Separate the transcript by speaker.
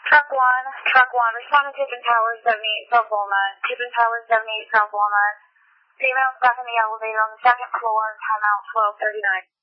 Speaker 1: Truck 1, respond to Tiffin Tower 78 South Walnut. Tiffin Tower 78 South Walnut. Female stuck in the elevator on the second floor, timeout 12:39.